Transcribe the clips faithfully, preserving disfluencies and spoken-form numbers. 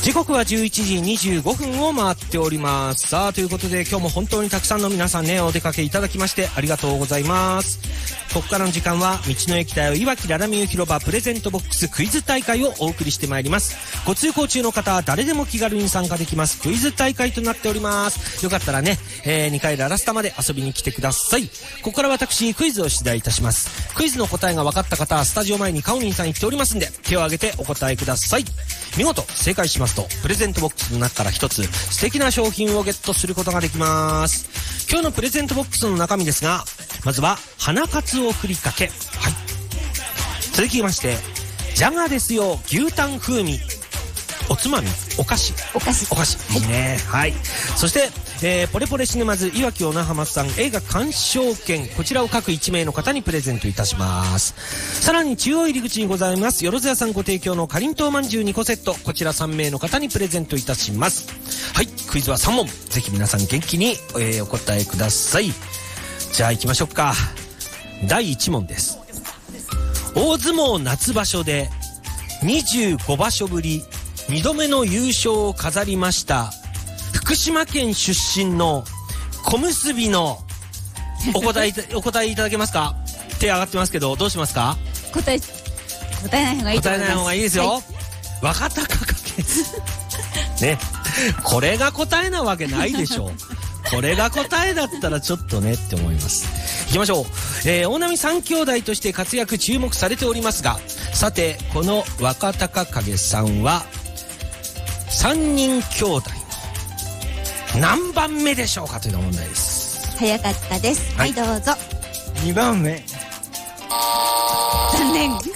時刻はじゅういちじにじゅうごふんを回っております。さあ、ということで今日も本当にたくさんの皆さんね、お出かけいただきましてありがとうございます。ここからの時間は道の駅だよいわきららみゆ広場プレゼントボックスクイズ大会をお送りしてまいります。ご通行中の方は誰でも気軽に参加できますクイズ大会となっております。よかったらね、えー、にかいララスタまで遊びに来てください。ここから私クイズを出題いたします。クイズの答えが分かった方はスタジオ前にカオニンさん言っておりますんで、手を挙げてお答えください。見事正解しますとプレゼントボックスの中から一つ素敵な商品をゲットすることができます。今日のプレゼントボックスの中身ですが、まずは花かつおふりかけ、はい、続きましてジャガですよ牛タン風味おつまみお菓子お菓子お菓子、はい、いいね。はい。そして、えー、ポレポレシネマズいわきおなはまさん映画鑑賞券、こちらを各いちめいの方にプレゼントいたします。さらに中央入り口にございますよろずやさんご提供のかりんとうまんじゅうにこセット、こちらさんめいの方にプレゼントいたします。はい、クイズはさんもん、ぜひ皆さん元気に、えー、お答えください。じゃあ行きましょうか。だいいちもんです。大相撲夏場所でにじゅうごばしょぶりにどめの優勝を飾りました福島県出身の小結びのお答えお答えいただけますか。手上がってますけどどうしますか。 答え答えない方がいいと思います。答えない方がいいですよ、はい、若隆景ね、これが答えなわけないでしょう。これが答えだったらちょっとねって思います。いきましょう。えー、大波三兄弟として活躍注目されておりますが、さてこの若隆景さんはさんにん兄弟の何番目でしょうかというのが問題です。 早かったです。はい、はい、どうぞ。 にばんめ。 残念。 はい。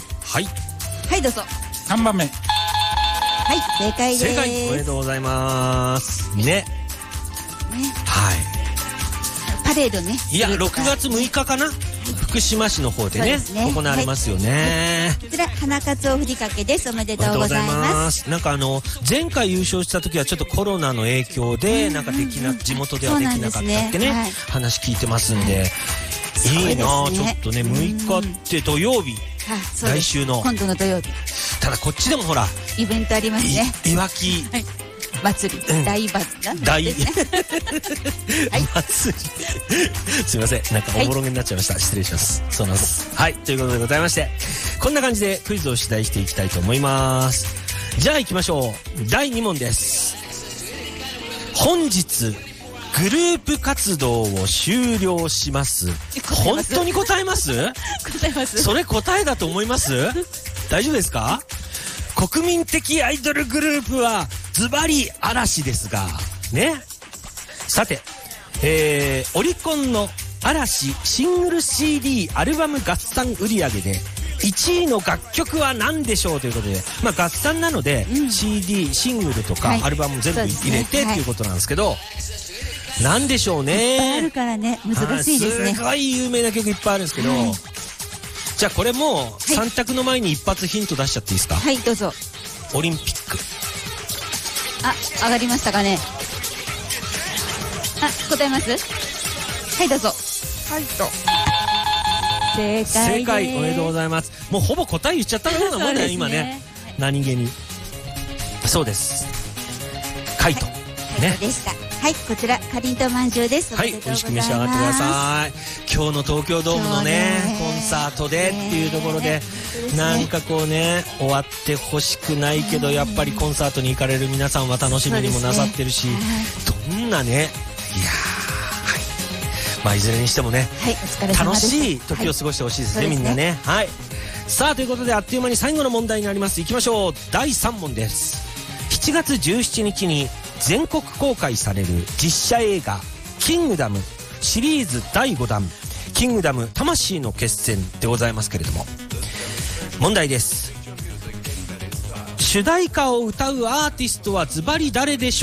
はいどうぞ。 さんばんめ。 はい正解です。 正解おめでとうございますね。ね、はい。 パレードね。 いやろくがつむいかかな、福島市の方で ね, ね行われますよね、 はい、こちら花かつおふりかけです。おめでとうございます。 なんかあの前回優勝した時はちょっとコロナの影響でなんかできな地元ではできなかったって ね, ね、はい、話聞いてますんで、はい、いいな、ね、ちょっとねむいかって土曜日、来週の今度の土曜日。 ただこっちでもほらイベントありますね。 いわき、はい、 祭り、うん、大祭り大、ね、祭りすいません、なんかおぼろげになっちゃいました、はい、失礼します。そうなんです。はい、ということでございまして、こんな感じでクイズを出題していきたいと思います。じゃあ行きましょう。だいにもんです。本日グループ活動を終了します。本当に答えます？ 答えます。 それ答えだと思います？大丈夫ですか？国民的アイドルグループはズバリ嵐ですがね。さて、えー、オリコンの嵐シングル シーディー アルバム合算売上でいちいの楽曲は何でしょうということで、まあ合算なので、うん、シーディー シングルとかアルバム全部入れて、はい、っていうことなんですけど、何でしょうね。 いっぱいあるからね、難しいですね。 すごい有名な曲いっぱいあるんですけど、はい、じゃあこれもさん択の前に一発ヒント出しちゃっていいですか。 はいどうぞ。 オリンピック。 あ、上がりましたかね。あ、答えます。はいどうぞ。はいと正解です。 正解おめでとうございます。もうほぼ答え言っちゃったようなもんだよ、ね、今ね。何気にそうです。カイト、はい、ねでした。はい、こちらかりんとうまんじゅうです。 はい、美味しく召し上がってください。今日の東京ドームのねコンサートでっていうところで、なんかこうね終わってほしくないけど、やっぱりコンサートに行かれる皆さんは楽しみにもなさってるし、どんなね、いやー、はい、まあいずれにしてもね、 はい、お疲れ様です。 楽しい時を過ごしてほしいですね、はい、みんなね。はい。さあということであっという間に最後の問題になります。いきましょう。だいさんもんです。しちがつじゅうしちにちに全国公開される実写映画キングダムシリーズだいごだんキングダム魂の決戦でございますけれども、問題です。主題歌を歌うアーティストはズバリ誰でしょう。